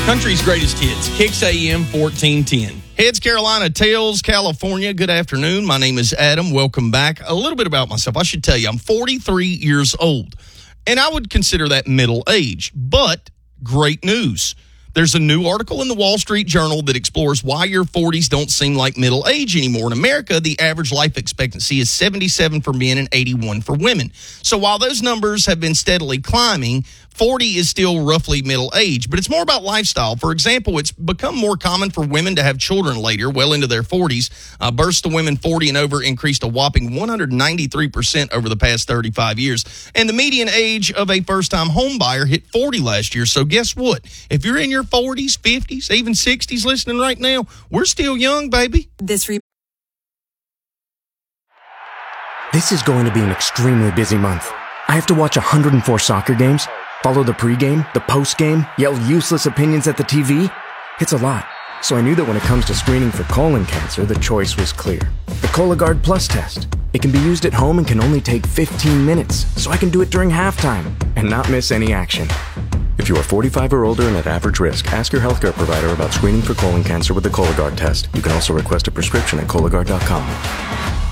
Country's greatest hits, Kicks AM 1410. Heads Carolina, tails California. Good afternoon. My name is Adam. Welcome back. A little bit about myself. I should tell you, I'm 43 years old, and I would consider that middle age. But great news. There's a new article in the Wall Street Journal that explores why your 40s don't seem like middle age anymore. In America, the average life expectancy is 77 for men and 81 for women. So while those numbers have been steadily climbing, 40 is still roughly middle age, but it's more about lifestyle. For example, it's become more common for women to have children later, well into their 40s. Births to women 40 and over increased a whopping 193% over the past 35 years. And the median age of a first-time home buyer hit 40 last year. So guess what? If you're in your 40s, 50s, even 60s listening right now, we're still young, baby. This is going to be an extremely busy month. I have to watch 104 soccer games, follow the pregame, the postgame, yell useless opinions at the TV. It's a lot. So I knew that when it comes to screening for colon cancer, the choice was clear. The Cologuard Plus test. It can be used at home and can only take 15 minutes, so I can do it during halftime and not miss any action. If you are 45 or older and at average risk, ask your healthcare provider about screening for colon cancer with the Cologuard test. You can also request a prescription at Cologuard.com.